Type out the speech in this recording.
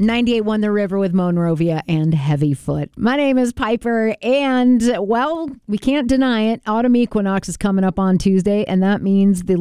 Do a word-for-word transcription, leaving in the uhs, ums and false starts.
ninety-eight one The River with Monrovia and Heavyfoot. My name is Piper, and, well, we can't deny it. Autumn equinox is coming up on Tuesday, and that means the